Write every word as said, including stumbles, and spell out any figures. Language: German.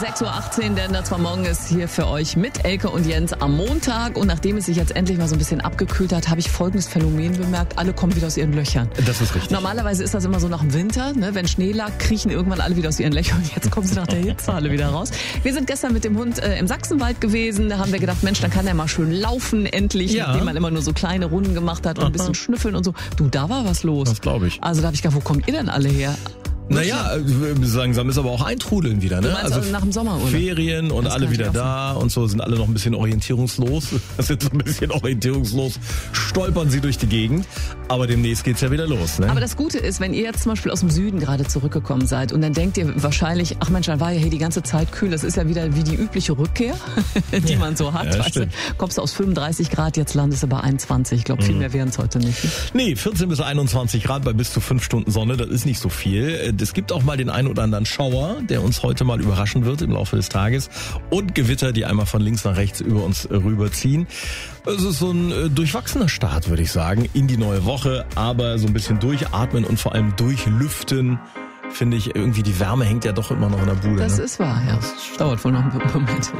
sechs Uhr achtzehn, denn das war morgen ist hier für euch mit Elke und Jens am Montag. Und nachdem es sich jetzt endlich mal so ein bisschen abgekühlt hat, habe ich folgendes Phänomen bemerkt. Alle kommen wieder aus ihren Löchern. Das ist richtig. Normalerweise ist das immer so nach dem Winter, ne? Wenn Schnee lag, kriechen irgendwann alle wieder aus ihren Löchern. Jetzt kommen sie nach der Hitze alle wieder raus. Wir sind gestern mit dem Hund äh, im Sachsenwald gewesen. Da haben wir gedacht, Mensch, dann kann er mal schön laufen endlich, ja. nachdem man immer nur so kleine Runden gemacht hat und ein bisschen schnüffeln und so. Du, da war was los. Das glaube ich. Also da habe ich gedacht, wo kommt ihr denn alle her? Naja, so langsam ist aber auch Eintrudeln wieder, ne? Du meinst also nach dem Sommer, oder? Ferien und Das alle kann ich wieder auch da und so sind alle noch ein bisschen orientierungslos. Das sind so ein bisschen orientierungslos, stolpern sie durch die Gegend. Aber demnächst geht's ja wieder los, ne? Aber das Gute ist, wenn ihr jetzt zum Beispiel aus dem Süden gerade zurückgekommen seid und dann denkt ihr wahrscheinlich, ach Mensch, dann war ja hier die ganze Zeit kühl. Das ist ja wieder wie die übliche Rückkehr, die ja. man so hat. Ja, weißt du? Kommst du aus fünfunddreißig Grad, jetzt landest du bei einundzwanzig. Ich glaube, viel mehr wären es heute nicht. Nee, vierzehn bis einundzwanzig Grad bei bis zu fünf Stunden Sonne, das ist nicht so viel. Es gibt auch mal den einen oder anderen Schauer, der uns heute mal überraschen wird im Laufe des Tages. Und Gewitter, die einmal von links nach rechts über uns rüberziehen. Es ist so ein äh, durchwachsener Start, würde ich sagen, in die neue Woche. Aber so ein bisschen durchatmen und vor allem durchlüften, finde ich, irgendwie die Wärme hängt ja doch immer noch in der Bude. Das ne? ist wahr, ja. Das dauert wohl noch einen Moment.